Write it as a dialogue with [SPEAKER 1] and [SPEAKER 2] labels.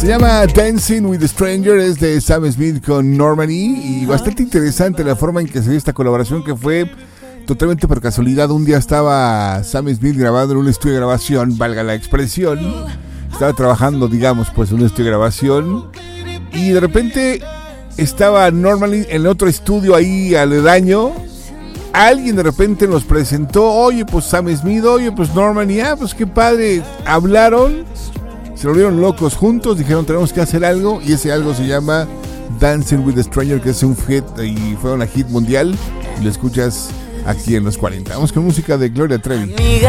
[SPEAKER 1] Se llama Dancing with a Stranger, es de Sam Smith con Normani y bastante interesante la forma en que se dio esta colaboración, que fue totalmente por casualidad. Un día estaba Sam Smith grabando en un estudio de grabación, valga la expresión, estaba trabajando, digamos, pues en un estudio de grabación y de repente estaba Normani en otro estudio ahí aledaño. Alguien de repente nos presentó, oye, pues Sam Smith, oye, pues Normani, pues qué padre, hablaron. Se volvieron locos juntos, dijeron tenemos que hacer algo y ese algo se llama Dancing with a Stranger, que es un hit y fue una hit mundial y lo escuchas aquí en los 40. Vamos con música de Gloria Trevi.